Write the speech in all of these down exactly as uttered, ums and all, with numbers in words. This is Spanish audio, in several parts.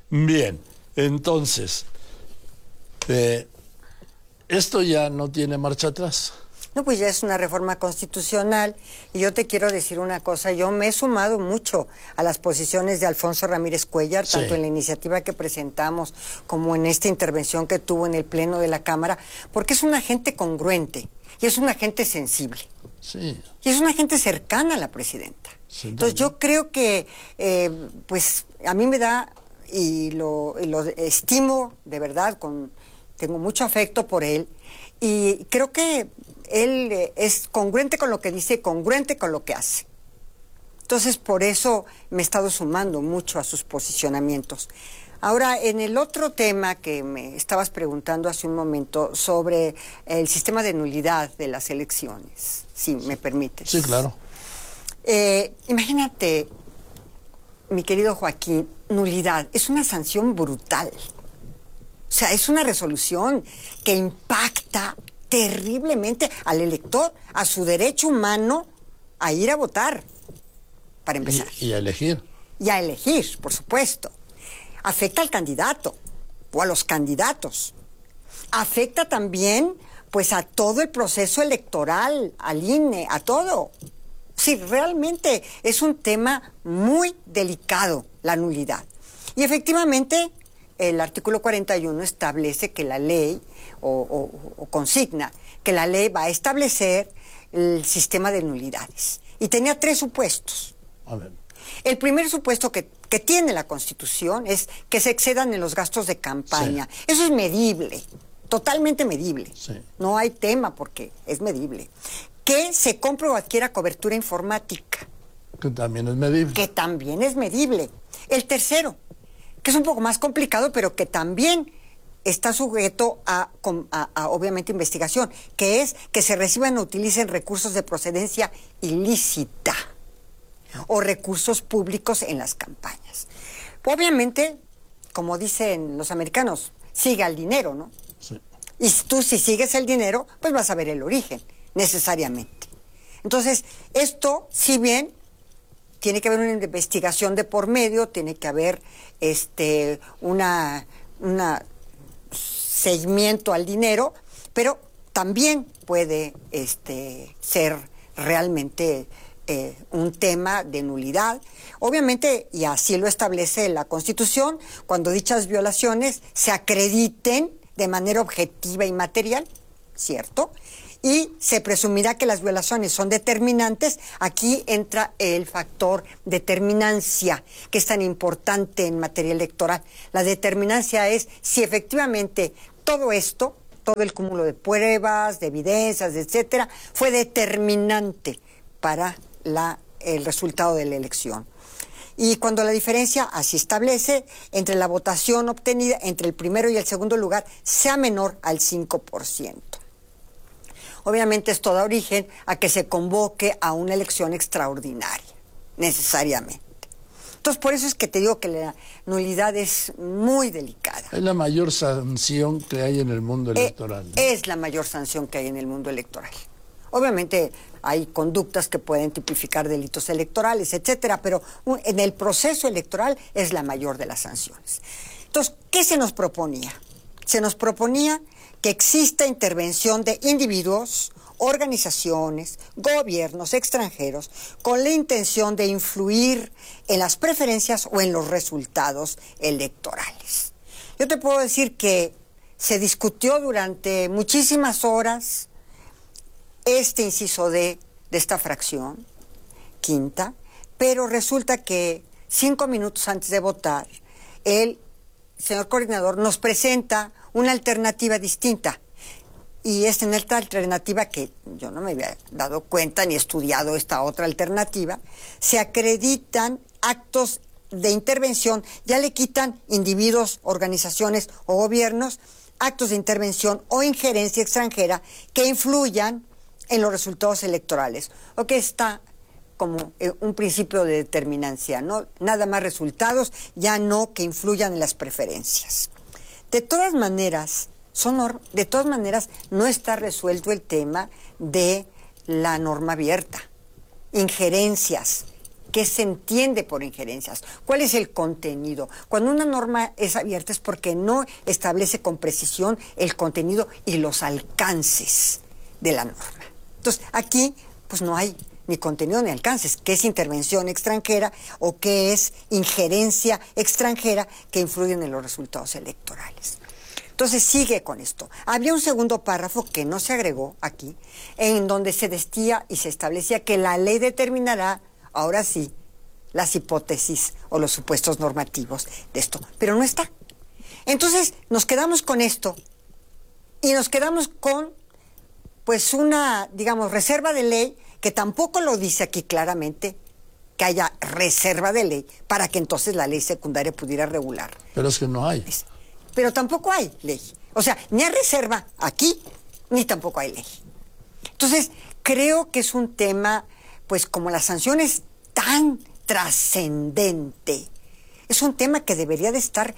Bien, entonces, eh, esto ya no tiene marcha atrás. No, pues ya es una reforma constitucional y yo te quiero decir una cosa, yo me he sumado mucho a las posiciones de Alfonso Ramírez Cuéllar, sí, tanto en la iniciativa que presentamos como en esta intervención que tuvo en el Pleno de la Cámara, porque es una gente congruente y es una gente sensible. Sí. Y es una gente cercana a la presidenta. Sí, entonces yo creo que, eh, pues, a mí me da, y lo, y lo estimo de verdad, con, tengo mucho afecto por él, y creo que él eh, es congruente con lo que dice, congruente con lo que hace. Entonces, por eso me he estado sumando mucho a sus posicionamientos. Ahora, en el otro tema que me estabas preguntando hace un momento sobre el sistema de nulidad de las elecciones, si me permites. Sí, claro. Eh, imagínate, mi querido Joaquín, nulidad es una sanción brutal. O sea, es una resolución que impacta terriblemente al elector, a su derecho humano a ir a votar, para empezar. Y, y a elegir. Y a elegir, por supuesto. Afecta al candidato o a los candidatos. Afecta también, pues, a todo el proceso electoral, al I N E, a todo. Sí, realmente es un tema muy delicado, la nulidad. Y efectivamente, el artículo cuarenta y uno establece que la ley, o, o, o consigna, que la ley va a establecer el sistema de nulidades. Y tenía tres supuestos. A ver. El primer supuesto que, que tiene la Constitución es que se excedan en los gastos de campaña. Sí. Eso es medible, totalmente medible. Sí. No hay tema porque es medible. Que se compre o adquiera cobertura informática. Que también es medible. Que también es medible. El tercero, que es un poco más complicado, pero que también está sujeto a, a, a, obviamente, investigación, que es que se reciban o utilicen recursos de procedencia ilícita o recursos públicos en las campañas. Obviamente, como dicen los americanos, sigue al dinero, ¿no? Sí. Y tú, si sigues el dinero, pues vas a ver el origen, necesariamente. Entonces, esto, si bien tiene que haber una investigación de por medio, tiene que haber este una, una seguimiento al dinero, pero también puede este ser realmente eh, un tema de nulidad. Obviamente, y así lo establece la Constitución, cuando dichas violaciones se acrediten de manera objetiva y material, ¿cierto? Y se presumirá que las violaciones son determinantes. Aquí entra el factor determinancia, que es tan importante en materia electoral. La determinancia es si efectivamente todo esto, todo el cúmulo de pruebas, de evidencias, etcétera, fue determinante para la, el resultado de la elección. Y cuando la diferencia, así establece, entre la votación obtenida entre el primero y el segundo lugar sea menor al cinco por ciento. Obviamente esto da origen a que se convoque a una elección extraordinaria, necesariamente. Entonces, por eso es que te digo que la nulidad es muy delicada. Es la mayor sanción que hay en el mundo electoral, ¿no? Es la mayor sanción que hay en el mundo electoral. Obviamente hay conductas que pueden tipificar delitos electorales, etcétera, pero en el proceso electoral es la mayor de las sanciones. Entonces, ¿qué se nos proponía? Se nos proponía que exista intervención de individuos, organizaciones, gobiernos extranjeros con la intención de influir en las preferencias o en los resultados electorales. Yo te puedo decir que se discutió durante muchísimas horas este inciso D de esta fracción, quinta, pero resulta que cinco minutos antes de votar, el señor coordinador nos presenta una alternativa distinta. Y es en esta alternativa, que yo no me había dado cuenta ni estudiado esta otra alternativa, se acreditan actos de intervención, ya le quitan individuos, organizaciones o gobiernos, actos de intervención o injerencia extranjera que influyan en los resultados electorales, o que está como un principio de determinancia, ¿no? Nada más resultados, ya no que influyan en las preferencias. De todas maneras, son, de todas maneras, no está resuelto el tema de la norma abierta, injerencias ¿Qué se entiende por injerencias? ¿Cuál es el contenido? Cuando una norma es abierta es porque no establece con precisión el contenido y los alcances de la norma. Entonces, aquí pues no hay ni contenido ni alcances. ¿Qué es intervención extranjera o qué es injerencia extranjera que influyen en los resultados electorales? Entonces sigue con esto. Había un segundo párrafo que no se agregó aquí, en donde se decía y se establecía que la ley determinará, ahora sí, las hipótesis o los supuestos normativos de esto. Pero no está. Entonces nos quedamos con esto y nos quedamos con, pues, una, digamos, reserva de ley que tampoco lo dice aquí claramente, que haya reserva de ley para que entonces la ley secundaria pudiera regular. Pero es que no hay. Pero tampoco hay ley. O sea, ni hay reserva aquí, ni tampoco hay ley. Entonces, creo que es un tema, pues como la sanción es tan trascendente, es un tema que debería de estar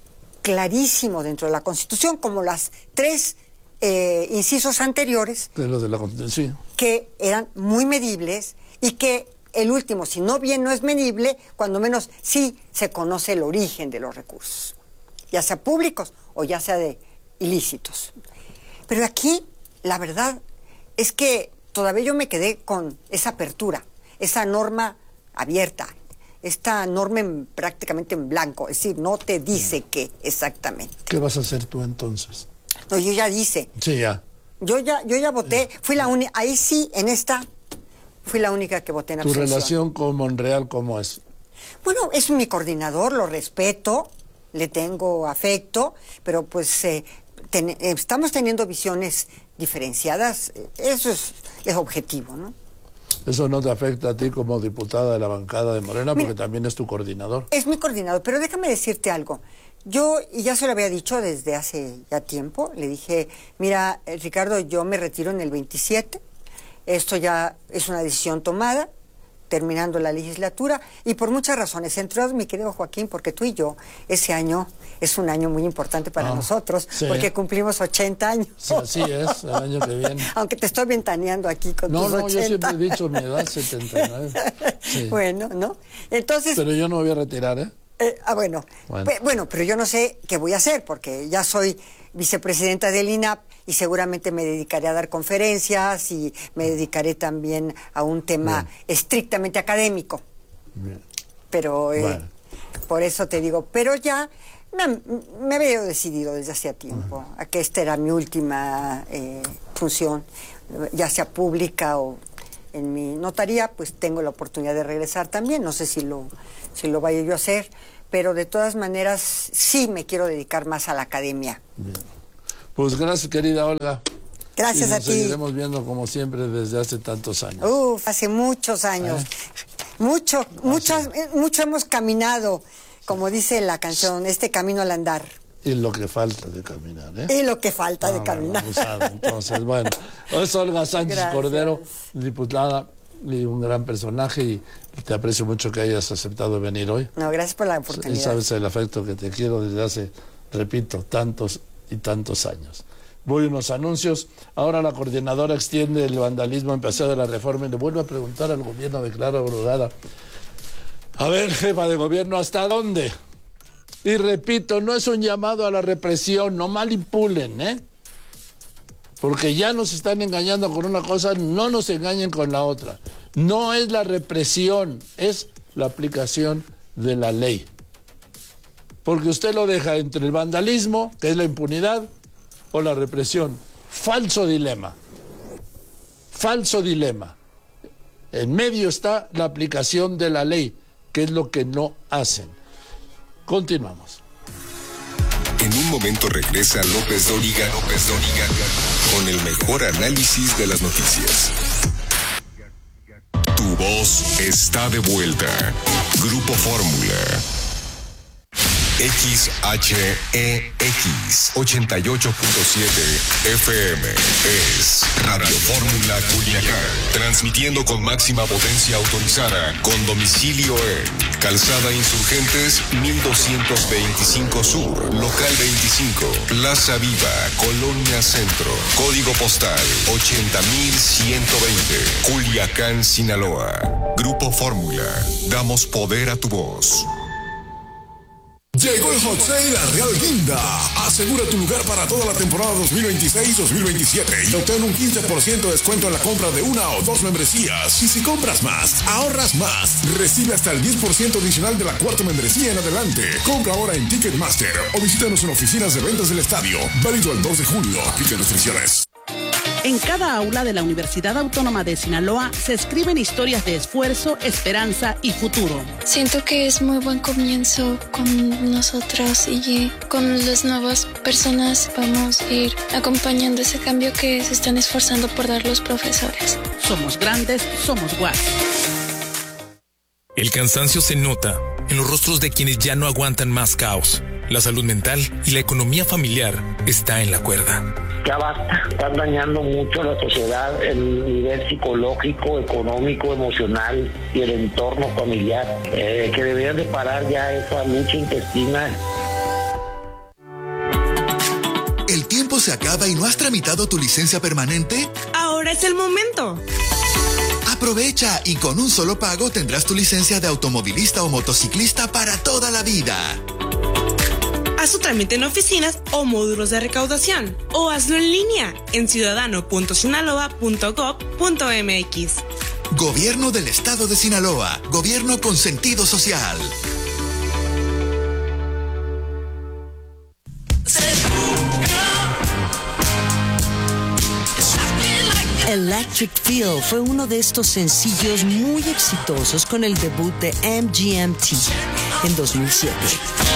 clarísimo dentro de la Constitución, como las tres eh, incisos anteriores, De lo de la Constitución. que eran muy medibles y que el último, si no bien no es medible, cuando menos sí se conoce el origen de los recursos, ya sea públicos o ya sea de ilícitos. Pero aquí, la verdad es que todavía yo me quedé con esa apertura, esa norma abierta, esta norma en, prácticamente en blanco, es decir, no te dice qué exactamente. ¿Qué vas a hacer tú entonces? No, yo ya dice. Sí, ya. Yo ya, yo ya voté, fui la única, ahí sí, en esta, fui la única que voté en ¿Tu abstención. relación con Monreal cómo es? Bueno, es mi coordinador, lo respeto, le tengo afecto, pero pues eh, ten, eh, estamos teniendo visiones diferenciadas, eso es, es objetivo, ¿no? ¿Eso no te afecta a ti como diputada de la bancada de Morena? Mira, porque también es tu coordinador. Es mi coordinador, pero déjame decirte algo. Yo, y ya se lo había dicho desde hace ya tiempo, le dije, mira, eh, Ricardo, yo me retiro en el veintisiete, esto ya es una decisión tomada, terminando la legislatura, y por muchas razones, entre otras, mi querido Joaquín, porque tú y yo, ese año es un año muy importante para Ah, nosotros, sí. porque cumplimos ochenta años. Sí, así es, el año que viene. Aunque te estoy ventaneando aquí con No, tus no, ochenta. yo siempre he dicho mi edad, setenta y nueve. Sí. Bueno, ¿no? Entonces... Pero yo no me voy a retirar, ¿eh? Eh, ah, bueno. Bueno. Pe- bueno, pero yo no sé qué voy a hacer, porque ya soy vicepresidenta del I N A P y seguramente me dedicaré a dar conferencias y me dedicaré también a un tema Bien. estrictamente académico. Bien. Pero eh, Bueno. por eso te digo, pero ya me, me había decidido desde hacía tiempo a que esta era mi última eh, función, ya sea pública o en mi notaría, pues tengo la oportunidad de regresar también, no sé si lo, si lo vaya yo a hacer, pero de todas maneras sí me quiero dedicar más a la academia. Bien. Pues gracias, querida Olga. Gracias y a nos ti. seguiremos viendo como siempre desde hace tantos años. Uf, hace muchos años. ¿Eh? Mucho, muchas, eh, mucho hemos caminado, como dice la canción, este camino al andar. Y lo que falta de caminar, ¿eh? Y lo que falta Ah, de bueno, caminar. abusado. Entonces, bueno, es Olga Sánchez Gracias. Cordero, diputada y un gran personaje, y te aprecio mucho que hayas aceptado venir hoy. No, gracias por la Y oportunidad. sabes el afecto que te quiero desde hace, repito, tantos y tantos años. Voy a unos anuncios. Ahora la coordinadora extiende el vandalismo en Paseo de la Reforma y le vuelve a preguntar al gobierno de Clara Brugada. A ver, jefa de gobierno, ¿hasta dónde? Y repito, no es un llamado a la represión, no manipulen, ¿eh? Porque ya nos están engañando con una cosa, no nos engañen con la otra. No es la represión, es la aplicación de la ley. Porque usted lo deja entre el vandalismo, que es la impunidad, o la represión. Falso dilema. Falso dilema. En medio está la aplicación de la ley, que es lo que no hacen. Continuamos. En un momento regresa López Dóriga, López Dóriga, con el mejor análisis de las noticias. Tu voz está de vuelta. Grupo Fórmula. X H E X ochenta y ocho punto siete F M es Radio Fórmula Culiacán, transmitiendo con máxima potencia autorizada, con domicilio en Calzada Insurgentes mil doscientos veinticinco Sur, Local veinticinco, Plaza Viva, Colonia Centro, Código Postal ochenta mil ciento veinte, Culiacán, Sinaloa. Grupo Fórmula. Damos poder a tu voz. Llegó el Hot Sale a Real Guinda. Asegura tu lugar para toda la temporada dos mil veintiséis dos mil veintisiete y obtén un quince por ciento de descuento en la compra de una o dos membresías. Y si compras más, ahorras más. Recibe hasta el diez por ciento adicional de la cuarta membresía en adelante. Compra ahora en Ticketmaster o visítanos en oficinas de ventas del estadio. Válido el dos de julio. Aplica restricciones. En cada aula de la Universidad Autónoma de Sinaloa se escriben historias de esfuerzo, esperanza y futuro. Siento que es muy buen comienzo con nosotros y con las nuevas personas vamos a ir acompañando ese cambio que se están esforzando por dar los profesores. Somos grandes, somos guapos. El cansancio se nota en los rostros de quienes ya no aguantan más caos. La salud mental y la economía familiar está en la cuerda. Ya basta, están dañando mucho a la sociedad, el nivel psicológico, económico, emocional y el entorno familiar, eh, que deberían de parar ya esa lucha intestina. ¿El tiempo se acaba y no has tramitado tu licencia permanente? Ahora es el momento. Aprovecha y con un solo pago tendrás tu licencia de automovilista o motociclista para toda la vida. Haz su trámite en oficinas o módulos de recaudación o hazlo en línea en ciudadano punto sinaloa punto gob punto mx. Gobierno del Estado de Sinaloa. Gobierno con sentido social. Electric Feel fue uno de estos sencillos muy exitosos con el debut de M G M T en dos mil siete.